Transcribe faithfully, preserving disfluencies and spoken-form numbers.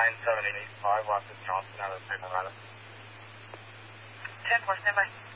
nine seven eight eight five, last is Johnson, out of Nevada. ten four, stand by.